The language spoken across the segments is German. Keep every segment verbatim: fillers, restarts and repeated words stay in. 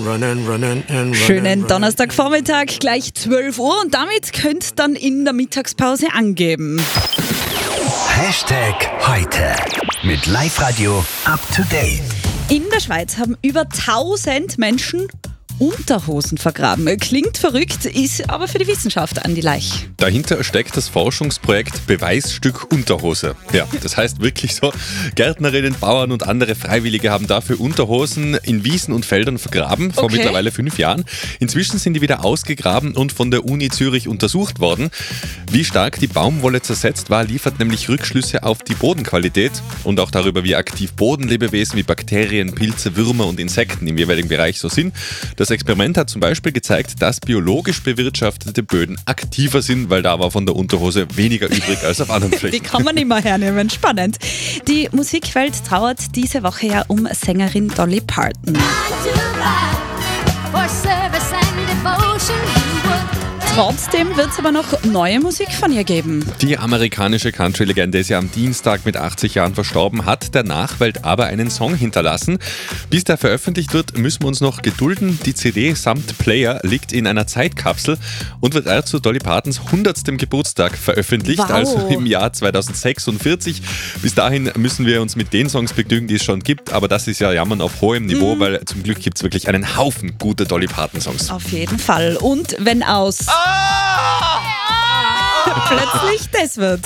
Runnen, runnen and Schönen Donnerstagvormittag, gleich zwölf Uhr und damit könnt ihr dann in der Mittagspause angeben. Hashtag heute mit Live-Radio up to date. In der Schweiz haben über tausend Menschen Unterhosen vergraben. Klingt verrückt, ist aber für die Wissenschaft an die Leich. Dahinter steckt das Forschungsprojekt Beweisstück Unterhose. Ja, das heißt wirklich so, Gärtnerinnen, Bauern und andere Freiwillige haben dafür Unterhosen in Wiesen und Feldern vergraben, vor Okay. mittlerweile fünf Jahren. Inzwischen sind die wieder ausgegraben und von der Uni Zürich untersucht worden. Wie stark die Baumwolle zersetzt war, liefert nämlich Rückschlüsse auf die Bodenqualität und auch darüber, wie aktiv Bodenlebewesen wie Bakterien, Pilze, Würmer und Insekten im jeweiligen Bereich so sind. Das Experiment hat zum Beispiel gezeigt, dass biologisch bewirtschaftete Böden aktiver sind, weil da war von der Unterhose weniger übrig als auf anderen Die Flächen. kann man immer hernehmen, spannend. Die Musikwelt trauert diese Woche ja um Sängerin Dolly Parton. Trotzdem wird es aber noch neue Musik von ihr geben. Die amerikanische Country-Legende ist ja am Dienstag mit achtzig Jahren verstorben, hat der Nachwelt aber einen Song hinterlassen. Bis der veröffentlicht wird, müssen wir uns noch gedulden. Die C D samt Player liegt in einer Zeitkapsel und wird erst zu Dolly Partons hundertstem Geburtstag veröffentlicht, Wow. also im Jahr zweitausendsechsundvierzig. Bis dahin müssen wir uns mit den Songs begnügen, die es schon gibt, aber das ist ja Jammern auf hohem Niveau, weil zum Glück gibt es wirklich einen Haufen gute Dolly Parton-Songs. Auf jeden Fall. Und wenn aus plötzlich das wird.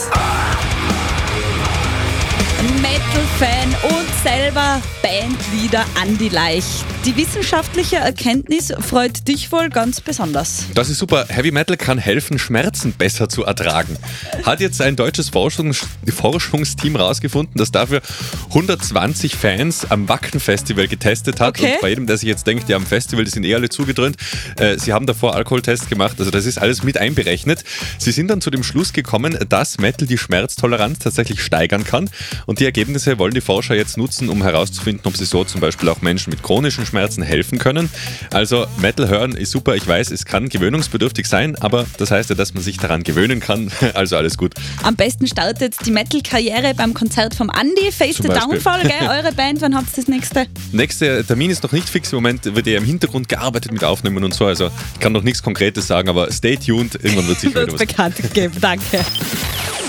Metal-Fan und selber Bandleader Andi Leich. Die wissenschaftliche Erkenntnis freut dich wohl ganz besonders. Das ist super. Heavy Metal kann helfen, Schmerzen besser zu ertragen. Hat jetzt ein deutsches Forschungs- Forschungsteam rausgefunden, das dafür hundertzwanzig Fans am Wacken-Festival getestet hat. Okay. Und bei jedem, der sich jetzt denkt, ja, am Festival, die sind eh alle zugedröhnt, äh, sie haben davor Alkoholtests gemacht, also das ist alles mit einberechnet. Sie sind dann zu dem Schluss gekommen, dass Metal die Schmerztoleranz tatsächlich steigern kann. Und die Ergebnisse wollen die Forscher jetzt nutzen, um herauszufinden, ob sie so zum Beispiel auch Menschen mit chronischen Schmerzen helfen können. Also Metal hören ist super, ich weiß, es kann gewöhnungsbedürftig sein, aber das heißt ja, dass man sich daran gewöhnen kann. Also alles gut. Am besten startet die Metal-Karriere beim Konzert vom Andi. Face Zum the Beispiel. Downfall, gell? Eure Band, wann habt ihr das nächste? Nächster Termin ist noch nicht fix, im Moment wird ja im Hintergrund gearbeitet mit Aufnehmen und so, also ich kann noch nichts Konkretes sagen, aber stay tuned, irgendwann wird sich wieder Wird was. bekannt gegeben, danke.